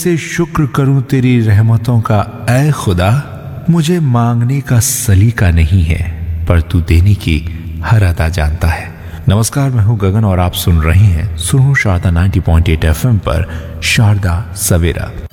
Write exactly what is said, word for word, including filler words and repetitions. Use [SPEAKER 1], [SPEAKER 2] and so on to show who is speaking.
[SPEAKER 1] से शुक्र करूं तेरी रहमतों का ऐ खुदा। मुझे मांगने का सलीका नहीं है, पर तू देने की हर अदा जानता है। नमस्कार, मैं हूं गगन और आप सुन रहे हैं सुनो शारदा नब्बे पॉइंट आठ एफएम पर शारदा सवेरा।